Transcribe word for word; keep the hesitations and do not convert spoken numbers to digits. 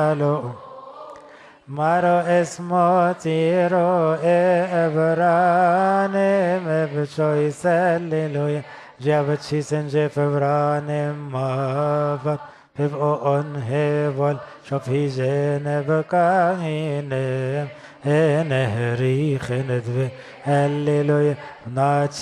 له مارو اسمه تيرو ابرانم بشوي سللويا جابت شي سنجي فبرانم مافت ببقو انهبول شوف هي جنب كاهنم هنهري خندب هللويا